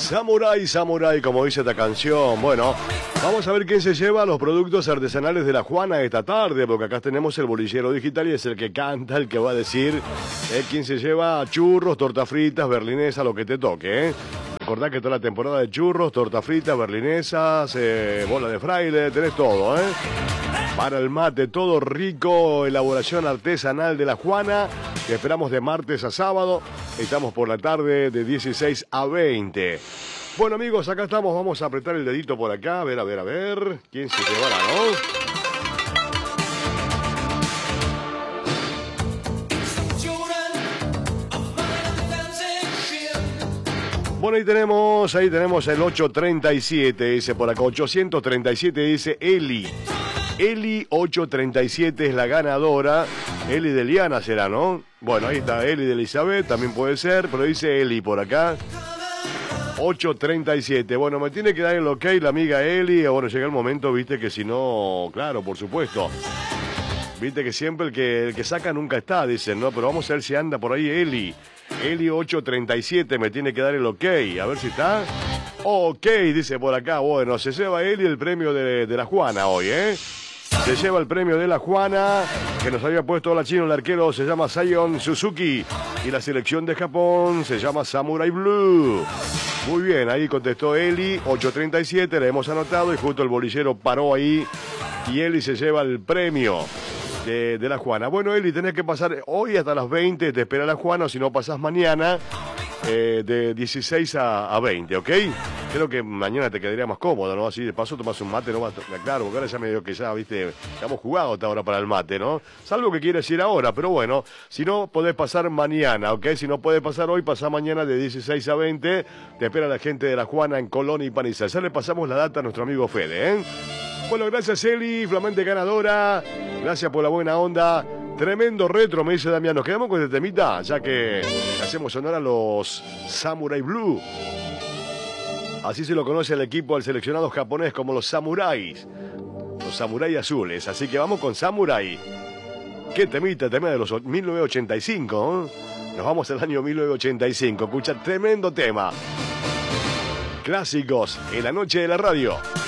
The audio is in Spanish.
Samurai, Samurai, como dice esta canción. Bueno, vamos a ver quién se lleva los productos artesanales de la Juana esta tarde, porque acá tenemos el bolillero digital y es el que canta, el que va a decir quién se lleva churros, tortas fritas, berlinesa, lo que te toque, ¿eh? Recordá que toda la temporada de churros, tortas fritas, berlinesas, bola de fraile, tenés todo, ¿eh? Para el mate, todo rico, elaboración artesanal de la Juana, que esperamos de martes a sábado. Estamos por la tarde de 16 a 20. Bueno, amigos, acá estamos, vamos a apretar el dedito por acá, a ver, quién se llevará, ¿no? Bueno, ahí tenemos el 837, dice por acá, 837 dice Eli. Eli 837 es la ganadora. Eli de Liana será, ¿no? Bueno, ahí está Eli de Elizabeth, también puede ser, pero dice Eli por acá. 837. Bueno, me tiene que dar el ok la amiga Eli. Bueno, llega el momento, viste, que si no, claro, por supuesto. Viste que siempre el que saca nunca está, dicen, ¿no? Pero vamos a ver si anda por ahí Eli. Eli 837 me tiene que dar el ok. A ver si está. Ok, dice por acá. Bueno, se lleva Eli el premio de la Juana hoy, ¿eh? Se lleva el premio de la Juana, que nos había puesto la chino, el arquero se llama Sion Suzuki y la selección de Japón se llama Samurai Blue. Muy bien, ahí contestó Eli, 837, le hemos anotado y justo el bolillero paró ahí y Eli se lleva el premio de la Juana. Bueno, Eli, tenés que pasar hoy hasta las 20, te espera la Juana, o si no pasás mañana de 16 a 20, ¿ok? Creo que mañana te quedaría más cómodo, ¿no? Así de paso tomás un mate, no más, claro, porque ahora ya medio que ya, viste, hemos jugado hasta ahora para el mate, ¿no? Salvo que quieras ir ahora, pero bueno, si no, podés pasar mañana, ¿ok? Si no podés pasar hoy, pasá mañana de 16 a 20, te espera la gente de la Juana en Colón y Panizal. Ya le pasamos la data a nuestro amigo Fede, ¿eh? Bueno, gracias Eli, flamante ganadora, gracias por la buena onda. Tremendo retro, me dice Damián. Nos quedamos con este temita, ya que hacemos honor a los Samurai Blue. Así se lo conoce al equipo, al seleccionado japonés, como los Samuráis. Los Samurai azules. Así que vamos con Samurai. Qué temita, tema de los 1985. ¿Eh? Nos vamos al año 1985. Escucha, tremendo tema. Clásicos en la noche de la radio.